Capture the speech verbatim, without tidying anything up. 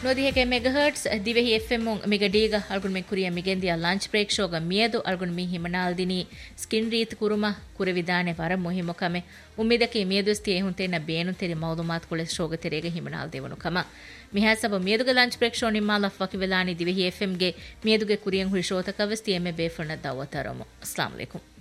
ನೋದಿಹೆಗೆ megahertz ದಿವೆಹಿ FM ಮಿಗಡೀಗ ಅಲ್ಗುನ್ ಮೆ ಕುರಿಯ ಮಿಗೆಂದಿಯ lunch break ಶೋಗ ಮಿಯದು ಅಲ್ಗುನ್ ಮಿ ಹಿಮನಾಲ್ ದಿನಿ skin ರೀತ್ ಕುರುಮ ಕುರವಿದಾನೆ ವರ ಮುಹಿಮ ಕಮೆ ಉಮ್ಮಿದಕ್ಕೆ ಮಿಯದುಸ್ತಿ ಎಹುಂತೆನ ಬೇನು ತೆರಿ ಮೌಲುಮಾತ್ ಕುಳೆ ಶೋಗ ತೆರೆಗೆ ಹಿಮನಾಲ್ ದೇವನು ಕಮ ಮಿಹಾಸಬ ಮಿಯದುಗೆ ಲಂಚ್ ಬ್ರೇಕ್ ಶೋ ನಿಮ್ಮಾಲ ಫಕಿವೆಲಾನಿ ದಿವೆಹಿ ಎಫ್ಎಂ ಗೆ ಮಿಯದುಗೆ ಕುರಿಯಂ ಹುಳಿ ಶೋತಕವಸ್ತಿ ಎಮ್ಮೆ ಬೇಫಣ ದಾವತರಮು ಅಸ್ಲಾಂ ಅಲೈಕುಂ